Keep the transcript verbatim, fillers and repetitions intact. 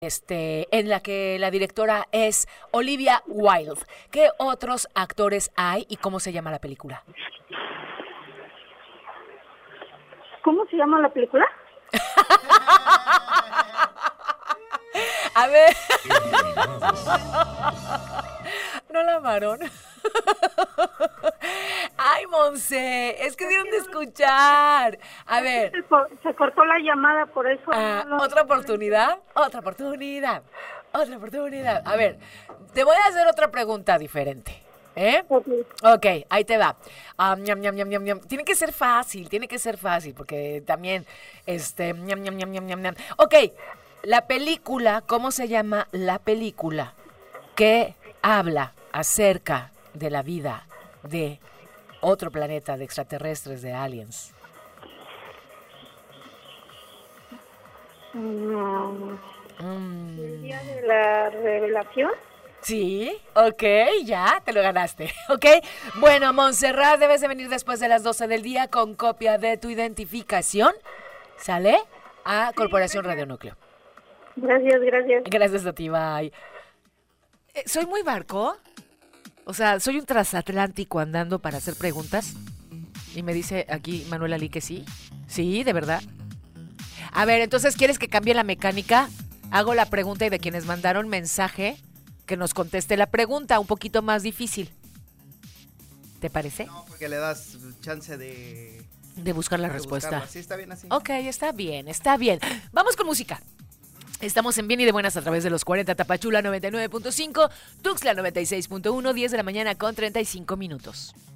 este, en la que la directora es Olivia Wilde. ¿Qué otros actores hay y cómo se llama la película? ¿Cómo se llama la película? A ver. ¿No la amaron? Ay, Monse, es que dieron de escuchar. A ver. Se, co- se cortó la llamada, por eso. Ah, no lo- ¿otra oportunidad? Otra oportunidad. Otra oportunidad. A ver, te voy a hacer otra pregunta diferente. ¿Eh? Ok. Ok, ahí te va. Ah, ñam, ñam, ñam, ñam, ñam. Tiene que ser fácil, tiene que ser fácil, porque también, este, ñam, ñam, ñam, ñam, ñam, ñam. Ok, la película, ¿cómo se llama la película que habla acerca de la vida de otro planeta, de extraterrestres, de aliens? Mm, Mm. El día de la revelación. Sí, ok, ya, te lo ganaste, ok. Bueno, Montserrat, debes de venir después de las doce del día con copia de tu identificación, ¿sale? A Corporación Radio Núcleo. Gracias, gracias. Gracias a ti, bye. Eh, ¿Soy muy barco? O sea, ¿soy un transatlántico andando para hacer preguntas? Y me dice aquí Manuel Ali que sí. Sí, ¿de verdad? A ver, entonces, ¿quieres que cambie la mecánica? Hago la pregunta y de quienes mandaron mensaje, que nos conteste la pregunta un poquito más difícil. ¿Te parece? No, porque le das chance de... De buscar la de respuesta. buscarla. Sí, está bien así. Ok, está bien, está bien. Vamos con música. Estamos en Bien y de Buenas a través de los cuarenta, Tapachula noventa y nueve punto cinco, Tuxtla noventa y seis punto uno, diez de la mañana con treinta y cinco minutos.